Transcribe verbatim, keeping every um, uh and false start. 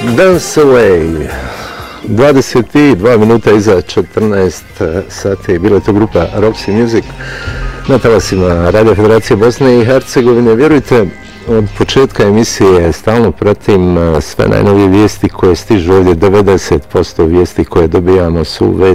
Dance Away. dvadeset dva minuta iza četrnaest sati. Bila je to grupa Roxy Music na talasima Radio Federacije Bosne i Hercegovine. Vjerujte, od početka emisije stalno pratim sve najnovije vijesti koje stižu ovdje. devedeset posto vijesti koje dobijamo su vezane